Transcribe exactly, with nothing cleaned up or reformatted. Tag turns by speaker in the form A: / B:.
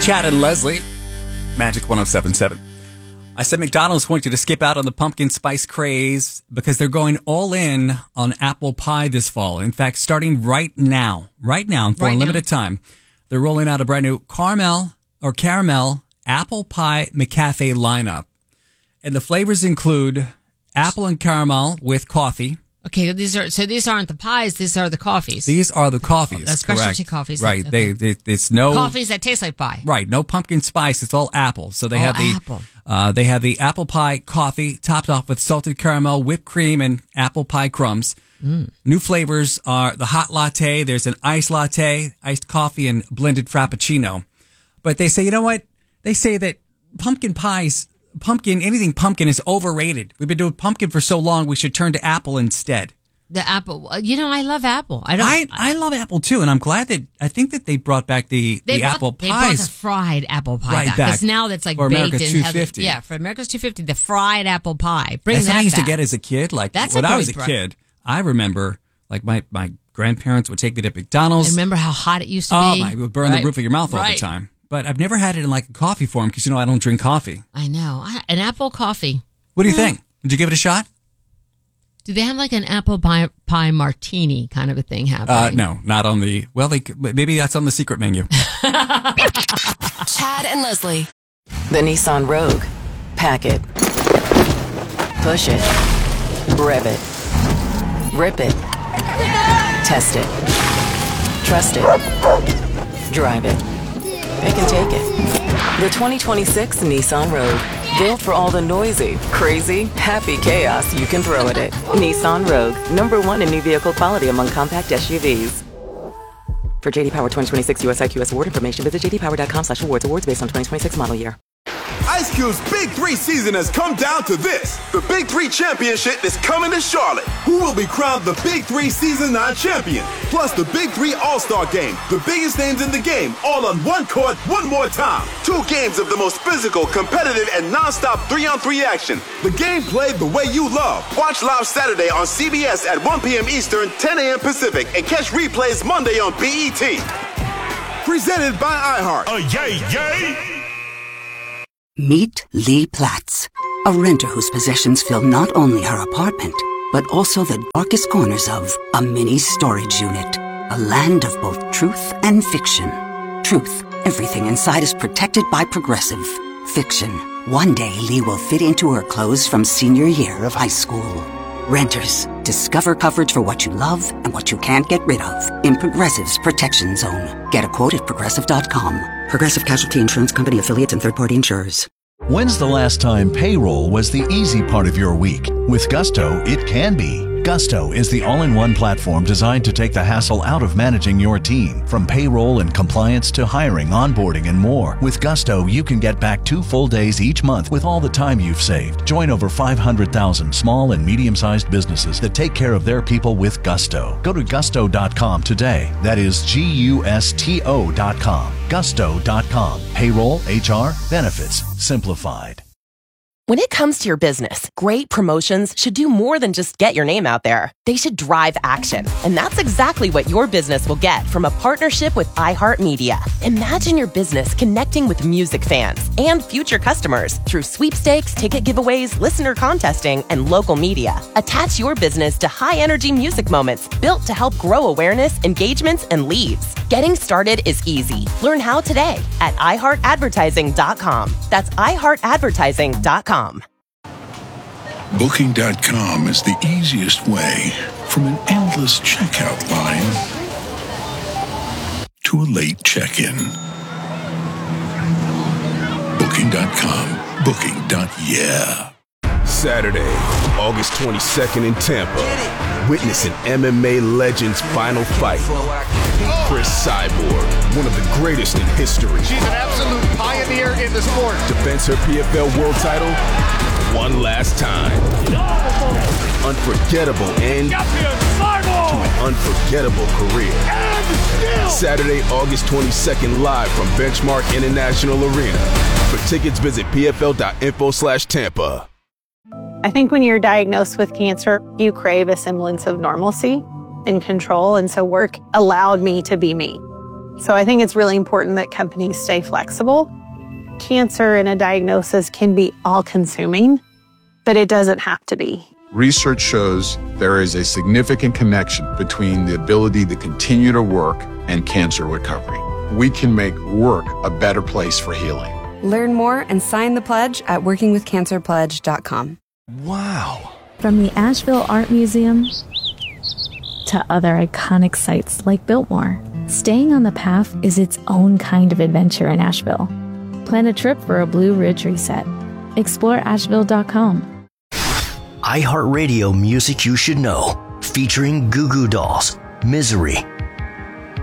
A: Chad and Leslie, Magic one oh seven point seven. I said McDonald's wants you to skip out on the pumpkin spice craze because they're going all in on apple pie this fall. In fact, starting right now, right now, for
B: Right
A: a limited
B: now.
A: time, they're rolling out a brand new caramel or caramel apple pie McCafe lineup. And the flavors include apple and caramel with coffee.
B: Okay, these are so these aren't the pies; these are the coffees.
A: These are the coffees.
B: That's specialty
A: correct.
B: coffees.
A: Right.
B: Okay.
A: They, they, it's no
B: coffees that taste like pie.
A: Right. No pumpkin spice. It's all apple. So they
B: All
A: have the
B: apple.
A: Uh, they have the apple pie coffee topped off with salted caramel, whipped cream, and apple pie crumbs.
B: Mm.
A: New flavors are the hot latte. There's an iced latte, iced coffee, and blended frappuccino. But they say, you know what? They say that pumpkin pies, pumpkin, anything pumpkin is overrated. We've been doing pumpkin for so long, we should turn to apple instead.
B: The apple. You know, I love apple. I don't.
A: I, I love apple too, and I'm glad that I think that they brought back the,
B: They
A: the
B: brought,
A: apple
B: they brought
A: pies.
B: the fried apple pie
A: Right
B: back.
A: back.
B: Because now that's like
A: For
B: baked
A: America's
B: in
A: two
B: heavy-
A: fifty.
B: Yeah, for America's two fifty, the fried apple pie. Bring
A: That's
B: that
A: what I used
B: back.
A: to get as a kid. Like
B: That's
A: when
B: a
A: I was a
B: great
A: kid, I remember like my, my grandparents would take me to McDonald's.
B: And remember how hot it used to
A: oh
B: be?
A: my, it would burn
B: Right.
A: the roof of your mouth all
B: Right.
A: the time. But I've never had it in like a coffee form because you know I don't drink coffee.
B: I know. I, an apple coffee.
A: What do you
B: Mm.
A: think? Did you give it a shot?
B: Do they have like an apple pie, pie martini kind of a thing happening?
A: Uh, no, not on the. Well, they, maybe that's on the secret menu.
C: Chad and Leslie. The Nissan Rogue. Pack it. Push it. Rev it. Rip it. Test it. Trust it. Drive it. Pick and take it. The twenty twenty-six Nissan Rogue. Built for all the noisy, crazy, happy chaos you can throw at it. Nissan Rogue. Number one in new vehicle quality among compact S U Vs. For J D Power twenty twenty-six U S I Q S award information, visit j d power dot com slash awards. Awards based on twenty twenty-six model year.
D: Ice Cube's Big Three season has come down to this. The Big Three Championship is coming to Charlotte. Who will be crowned the Big Three Season nine champion? Plus the Big Three All-Star Game. The biggest names in the game, all on one court, one more time. Two games of the most physical, competitive, and non-stop three-on-three action. The game played the way you love. Watch live Saturday on C B S at one p.m. Eastern, ten a.m. Pacific, and catch replays Monday on B E T. Presented by iHeart.
E: Oh, yay, yay!
F: Meet Lee Platts, a renter whose possessions fill not only her apartment, but also the darkest corners of a mini storage unit. A land of both truth and fiction. Truth, everything inside is protected by Progressive. Fiction, one day Lee will fit into her clothes from senior year of high school. Renters, discover coverage for what you love and what you can't get rid of in Progressive's Protection Zone. Get a quote at progressive dot com. Progressive Casualty Insurance Company affiliates and third-party insurers.
G: When's the last time payroll was the easy part of your week? With Gusto, it can be. Gusto is the all-in-one platform designed to take the hassle out of managing your team. From payroll and compliance to hiring, onboarding, and more. With Gusto, you can get back two full days each month with all the time you've saved. Join over five hundred thousand small and medium-sized businesses that take care of their people with Gusto. Go to gusto dot com today. That is G U S T O dot com. gusto dot com. Payroll, H R, benefits, simplified.
H: When it comes to your business, great promotions should do more than just get your name out there. They should drive action. And that's exactly what your business will get from a partnership with iHeartMedia. Imagine your business connecting with music fans and future customers through sweepstakes, ticket giveaways, listener contesting, and local media. Attach your business to high-energy music moments built to help grow awareness, engagements, and leads. Getting started is easy. Learn how today at i heart advertising dot com. That's i heart advertising dot com.
E: Booking dot com is the easiest way from an endless checkout line to a late check-in. Booking dot com. Booking. Yeah.
D: Saturday, August twenty-second in Tampa. Witness an M M A legend's final fight. Chris Cyborg, one of the greatest in history.
I: She's an absolute pioneer in the sport.
D: Defends her P F L world title one last time. Unforgettable end to an unforgettable career. Saturday, August twenty-second, live from Benchmark International Arena. For tickets, visit p f l dot info slash Tampa.
J: I think when you're diagnosed with cancer, you crave a semblance of normalcy and control. And so work allowed me to be me. So I think it's really important that companies stay flexible. Cancer and a diagnosis can be all-consuming, but it doesn't have to be.
K: Research shows there is a significant connection between the ability to continue to work and cancer recovery. We can make work a better place for healing.
L: Learn more and sign the pledge at working with cancer pledge dot com.
M: Wow. From the Asheville Art Museum to other iconic sites like Biltmore, staying on the path is its own kind of adventure in Asheville. Plan a trip for a Blue Ridge reset. Explore asheville dot com.
N: iHeartRadio Music You Should Know, featuring Goo Goo Dolls, Misery,